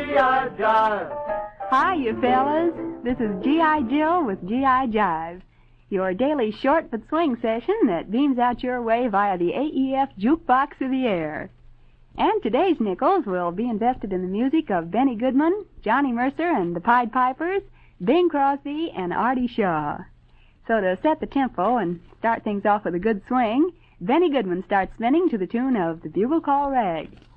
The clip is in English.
G.I. Jive. Hi, you fellas. This is G.I. Jill with G.I. Jive, your daily short but swing session that beams out your way via the AEF Jukebox of the Air. And today's nickels will be invested in the music of Benny Goodman, Johnny Mercer and the Pied Pipers, Bing Crosby, and Artie Shaw. So to set the tempo and start things off with a good swing, Benny Goodman starts spinning to the tune of the Bugle Call Rag.